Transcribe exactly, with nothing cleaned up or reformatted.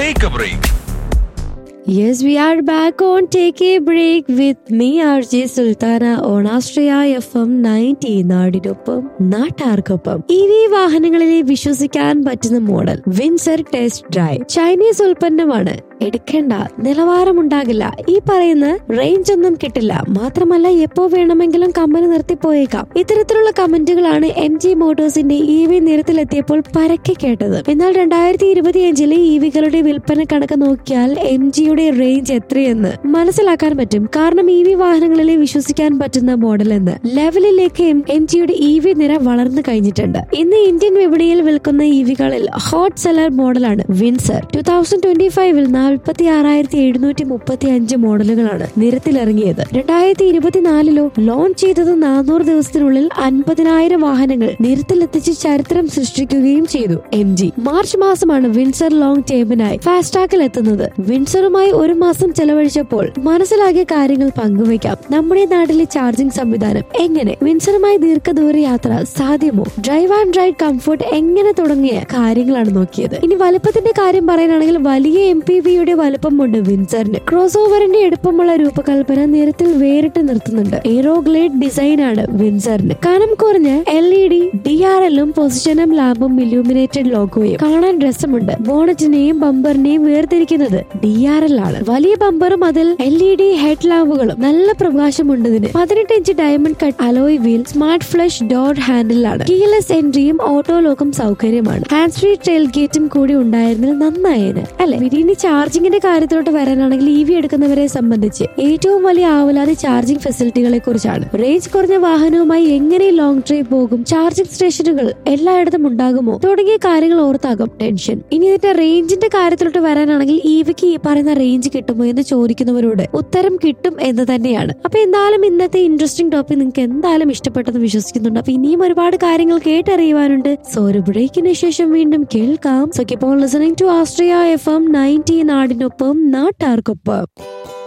Take a break. Yes, we are back on Take a Break with me, R J Sultana, on Astraya F M ninety. നാടിനൊപ്പം നാട്ടാർക്കൊപ്പം. E V വാഹനങ്ങളിലെ വിശ്വസിക്കാൻ പറ്റുന്ന model Windsor test drive. Chinese ഉൽപ്പന്നമാണ്, എടുക്കേണ്ട, നിലവാരമുണ്ടാകില്ല, ഈ പറയുന്ന range ഒന്നും കിട്ടില്ല, മാത്രമല്ല എപ്പോ വേണമെങ്കിലും കമ്പനി നിർത്തിപ്പോയേക്കാം. ഇത്തരത്തിലുള്ള കമന്റുകളാണ് എം ജി മോട്ടോഴ്സിന്റെ ഇ വി നിരത്തിലെത്തിയപ്പോൾ പരക്കെ കേട്ടത്. എന്നാൽ രണ്ടായിരത്തി ഇരുപത്തിയഞ്ചിലെ ഇ വികളുടെ വിൽപ്പന കണക്ക് നോക്കിയാൽ എം ജി റേഞ്ച് എത്രയെന്ന് മനസ്സിലാക്കാൻ പറ്റും. കാരണം ഇ വി വാഹനങ്ങളിലെ വിശ്വസിക്കാൻ പറ്റുന്ന മോഡൽ എന്ന ലെവലിലേക്ക് എം ജിയുടെ ഇ വി നിര വളർന്നു കഴിഞ്ഞിട്ടുണ്ട്. ഇന്ന് ഇന്ത്യൻ വിപണിയിൽ വിൽക്കുന്ന ഇ വികളിൽ ഹോട്ട് സെല്ലർ മോഡലാണ് വിൻസർ. ടൂ തൗസൻഡ് ട്വന്റി ഫൈവിൽ നാൽപ്പത്തി ആറായിരത്തി എഴുന്നൂറ്റി മുപ്പത്തി അഞ്ച് മോഡലുകളാണ് നിരത്തിലിറങ്ങിയത്. രണ്ടായിരത്തി ഇരുപത്തിനാലിലോ ലോഞ്ച് ചെയ്തത് നാനൂറ് ദിവസത്തിനുള്ളിൽ അൻപതിനായിരം വാഹനങ്ങൾ നിരത്തിലെത്തിച്ച് ചരിത്രം സൃഷ്ടിക്കുകയും ചെയ്തു എം ജി. മാർച്ച് മാസമാണ് വിൻസർ ലോങ് ടേമിനായി ഫാസ്ടാഗിൽ എത്തുന്നത്. വിൻസറുമായി ഒരു മാസം ചെലവഴിച്ചപ്പോൾ മനസ്സിലാക്കിയ കാര്യങ്ങൾ പങ്കുവയ്ക്കാം. നമ്മുടെ നാട്ടിലെ ചാർജിംഗ് സംവിധാനം എങ്ങനെ, വിൻസറുമായി ദീർഘദൂര യാത്ര സാധ്യമോ, ഡ്രൈവ് ആൻഡ് റൈഡ് കംഫർട്ട് എങ്ങനെ തുടങ്ങിയ കാര്യങ്ങളാണ് നോക്കിയത്. ഇനി വലുപ്പത്തിന്റെ കാര്യം പറയാനാണെങ്കിൽ വലിയ എം പി വിയുടെ വലുപ്പമുണ്ട് വിൻസറിന്. ക്രോസ് ഓവറിന്റെ എടുപ്പമുള്ള രൂപകൽപ്പന നിരത്തിൽ വേറിട്ട് നിർത്തുന്നുണ്ട്. എയ്റോഗ്ലേഡ് ഡിസൈൻ ആണ് വിൻസറിന്. കനം കുറഞ്ഞ L E D D R എല്ലും പൊസിഷനും ലാമ്പും ഇലൂമിനേറ്റഡ് ലോഗോയും കാണാൻ രസമുണ്ട്. ബോണറ്റിനെയും ബമ്പറിനെയും വേർതിരിക്കുന്നത് ഡി ആർ എൽ ആണ്. വലിയ ബമ്പറും അതിൽ എൽ ഇ ഡി ഹെഡ് ലാമ്പുകളും നല്ല പ്രകാശമുണ്ടതിന്. പതിനെട്ട് inch diamond cut alloy wheel, smart flush door ഹാൻഡിലാണ്. Keyless എൻട്രിയും ഓട്ടോ ലോക്കും സൗകര്യമാണ്. ഹാൻഡ് ഫ്രീ ട്രെയിൽ ഗേറ്റും കൂടി ഉണ്ടായിരുന്നെങ്കിൽ നന്നായേനെ അല്ലെ. ഇനി ചാർജിങ്ങിന്റെ കാര്യത്തിലോട്ട് വരാനാണെങ്കിൽ ഇ വി എടുക്കുന്നവരെ സംബന്ധിച്ച് ഏറ്റവും വലിയ ആവലാതി ചാർജിംഗ് ഫെസിലിറ്റികളെ കുറിച്ചാണ്. റേഞ്ച് കുറഞ്ഞ വാഹനവുമായി എങ്ങനെ ലോങ് ഡ്രൈവ് പോകും, ചാർജിംഗ് സ്റ്റേഷനുകൾ എല്ലായിടത്തും ഉണ്ടാകുമോ തുടങ്ങിയ കാര്യങ്ങൾ ഓർത്താകും ടെൻഷൻ. ഇനി ഇതിന്റെ റേഞ്ചിന്റെ കാര്യത്തിലോട്ട് വരാനാണെങ്കിൽ ഇ വിക്ക് ഈ പറയുന്ന റേഞ്ച് കിട്ടുമോ എന്ന് ചോദിക്കുന്നവരോട് ഉത്തരം കിട്ടും എന്ന് തന്നെയാണ്. അപ്പൊ എന്തായാലും ഇന്നത്തെ ഇൻട്രസ്റ്റിംഗ് ടോപ്പിക് നിങ്ങൾക്ക് എന്തായാലും ഇഷ്ടപ്പെട്ടെന്ന് വിശ്വസിക്കുന്നുണ്ട്. അപ്പൊ ഇനിയും ഒരുപാട് കാര്യങ്ങൾ കേട്ടറിയുവാനുണ്ട്. സോ ഒരു ബ്രേക്കിന് ശേഷം വീണ്ടും കേൾക്കാം. So keep on listening to Austria F M ninety. നാടിനൊപ്പം നാട്ടാർക്കൊപ്പം.